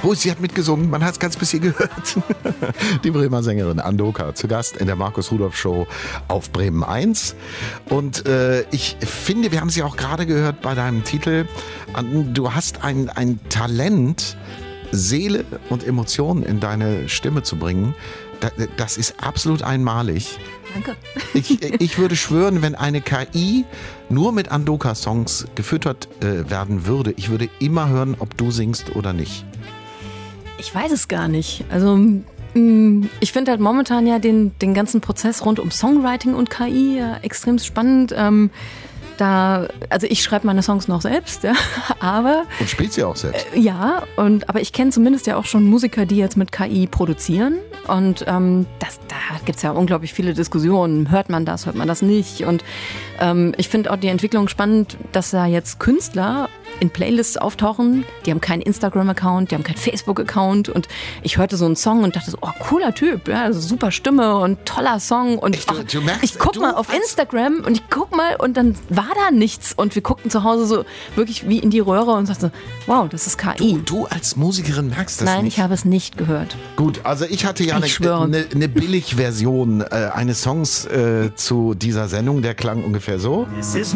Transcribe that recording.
Oh, sie hat mitgesungen, man hat es ganz bis hier gehört. Die Bremer Sängerin Andoka zu Gast in der Markus-Rudolph-Show auf Bremen 1. Und ich finde, wir haben sie auch gerade gehört bei deinem Titel, du hast ein Talent, Seele und Emotionen in deine Stimme zu bringen. Das ist absolut einmalig. Danke. Ich würde schwören, wenn eine KI nur mit Andoka-Songs gefüttert werden würde, ich würde immer hören, ob du singst oder nicht. Ich weiß es gar nicht. Also ich finde halt momentan ja den ganzen Prozess rund um Songwriting und KI ja extrem spannend. Also ich schreibe meine Songs noch selbst, ja, aber... Und spielst sie auch selbst? Ja, aber ich kenne zumindest ja auch schon Musiker, die jetzt mit KI produzieren. Und da gibt es ja unglaublich viele Diskussionen. Hört man das nicht? Und ich finde auch die Entwicklung spannend, dass da jetzt Künstler in Playlists auftauchen, die haben keinen Instagram-Account, die haben keinen Facebook-Account und ich hörte so einen Song und dachte so, oh, cooler Typ, ja, also super Stimme und toller Song und ich guck mal auf Instagram und ich guck mal und dann war da nichts und wir guckten zu Hause so wirklich wie in die Röhre und sagten, wow, das ist KI. Du als Musikerin merkst das nicht? Nein, ich habe es nicht gehört. Gut, also ich hatte ja eine Billigversion eines Songs zu dieser Sendung, der klang ungefähr so.